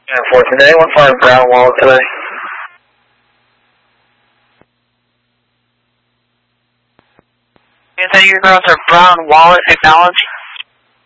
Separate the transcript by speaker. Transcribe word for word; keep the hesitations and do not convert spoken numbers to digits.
Speaker 1: Yeah, fourteen. Did anyone find Brown Wallet today?
Speaker 2: You say your girls are Brown Wallet Technology?